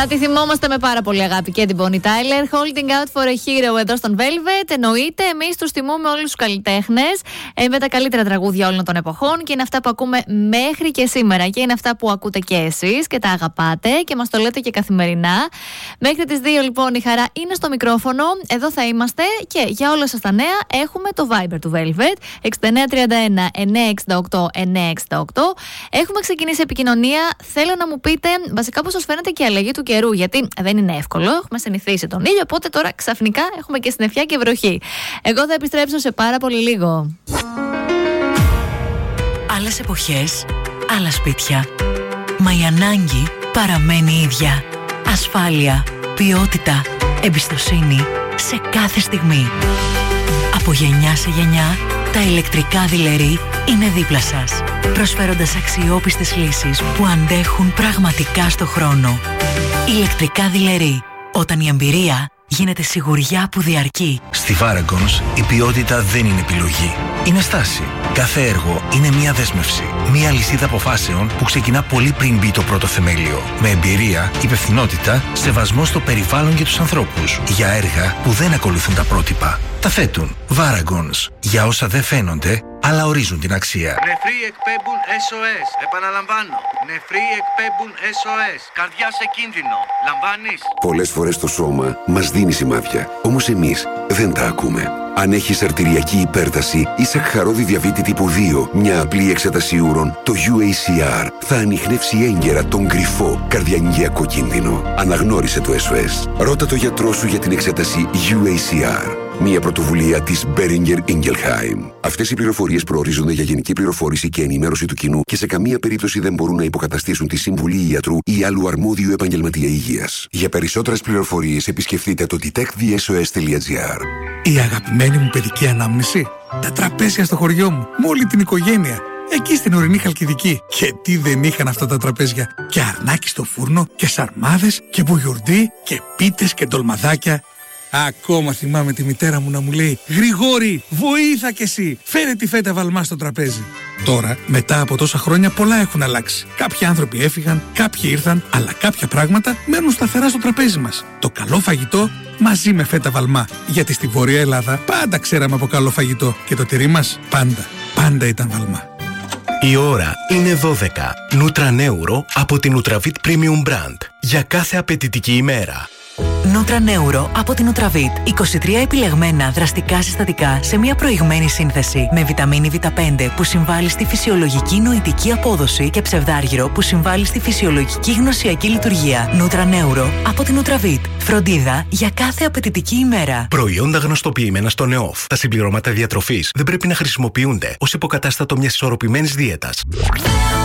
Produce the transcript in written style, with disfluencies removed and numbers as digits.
Θα τη θυμόμαστε με πάρα πολύ αγάπη και την Bonnie Tyler. Holding out for a hero εδώ στον Velvet. Εννοείται, εμείς τους τιμούμε όλους τους καλλιτέχνες με τα καλύτερα τραγούδια όλων των εποχών και είναι αυτά που ακούμε μέχρι και σήμερα. Και είναι αυτά που ακούτε και εσείς και τα αγαπάτε και μας το λέτε και καθημερινά. Μέχρι τις 2 λοιπόν η Χαρά είναι στο μικρόφωνο. Εδώ θα είμαστε και για όλα σας τα νέα έχουμε το Viber του Velvet 6931 968 968. Έχουμε ξεκινήσει επικοινωνία. Θέλω να μου πείτε βασικά πώς σας φαίνεται και η αλλαγή του καιρού, γιατί δεν είναι εύκολο. Έχουμε συνηθίσει τον ήλιο, οπότε τώρα ξαφνικά έχουμε και συννεφιά και βροχή. Εγώ θα επιστρέψω σε πάρα πολύ λίγο. Άλλες εποχές, άλλα σπίτια. Μα η ανάγκη παραμένει η ίδια. Ασφάλεια, ποιότητα, εμπιστοσύνη σε κάθε στιγμή. Από γενιά σε γενιά, τα ηλεκτρικά Δειλερή είναι δίπλα σας, προσφέροντας αξιόπιστες λύσεις που αντέχουν πραγματικά στο χρόνο. Ηλεκτρικά Δειλερή, όταν η εμπειρία γίνεται σιγουριά που διαρκεί. Στη Varagons η ποιότητα δεν είναι επιλογή. Είναι στάση. Κάθε έργο είναι μια δέσμευση. Μια λυσίδα αποφάσεων που ξεκινά πολύ πριν μπει το πρώτο θεμέλιο. Με εμπειρία, υπευθυνότητα, σεβασμό στο περιβάλλον και τους ανθρώπους. Για έργα που δεν ακολουθούν τα πρότυπα. Τα θέτουν. Varagons. Για όσα δεν φαίνονται, αλλά ορίζουν την αξία. Νεφροί εκπέμπουν SOS. Επαναλαμβάνω. Νεφροί εκπέμπουν SOS. Καρδιά σε κίνδυνο. Λαμβάνεις? Πολλές φορές το σώμα μας δίνει σημάδια. Όμως εμείς δεν τα ακούμε. Αν έχεις αρτηριακή υπέρταση ή σακχαρώδη διαβήτη τύπου 2, μια απλή εξέταση ούρων, το UACR θα ανιχνεύσει έγκαιρα τον κρυφό καρδιαγγειακό κίνδυνο. Αναγνώρισε το SOS. Ρώτα το γιατρό σου για την εξέταση UACR. Μια πρωτοβουλία της Boehringer Ingelheim. Αυτές οι πληροφορίες προορίζονται για γενική πληροφόρηση και ενημέρωση του κοινού και σε καμία περίπτωση δεν μπορούν να υποκαταστήσουν τη συμβουλή ιατρού ή άλλου αρμόδιου επαγγελματία υγείας. Για περισσότερες πληροφορίες επισκεφτείτε το detectthesos.gr. Η αγαπημένη μου παιδική ανάμνηση. Τα τραπέζια στο χωριό μου, με όλη την οικογένεια. Εκεί στην ορεινή Χαλκιδική. Και τι δεν είχαν αυτά τα τραπέζια. Και αρνάκι στο φούρνο, και σαρμάδες, και μπουγιουρντί, και πίτες και ντολμαδάκια. Ακόμα θυμάμαι τη μητέρα μου να μου λέει «Γρηγόρη, βοήθα κι εσύ, φέρε τη φέτα βαλμά στο τραπέζι». Τώρα, μετά από τόσα χρόνια, πολλά έχουν αλλάξει. Κάποιοι άνθρωποι έφυγαν, κάποιοι ήρθαν, αλλά κάποια πράγματα μένουν σταθερά στο τραπέζι μας. Το καλό φαγητό μαζί με φέτα βαλμά. Γιατί στη Βόρεια Ελλάδα πάντα ξέραμε από καλό φαγητό και το τυρί μας πάντα ήταν βαλμά. Η ώρα είναι 12. Νούτρα-Νέουρο από την Nutravit Premium Brand. Για κάθε απαιτητική ημέρα. Νούτρα-Νέουρο από την Nutravit. 23 επιλεγμένα δραστικά συστατικά σε μια προηγμένη σύνθεση. Με βιταμίνη Β5 που συμβάλλει στη φυσιολογική νοητική απόδοση και ψευδάργυρο που συμβάλλει στη φυσιολογική γνωσιακή λειτουργία. Νούτρα-Νέουρο από την Nutravit. Φροντίδα για κάθε απαιτητική ημέρα. Προϊόντα γνωστοποιημένα στο ΝΕΟΦ. Τα συμπληρώματα διατροφής δεν πρέπει να χρησιμοποιούνται ως υποκατάστατο μιας ισορροπημένης δίαιτας.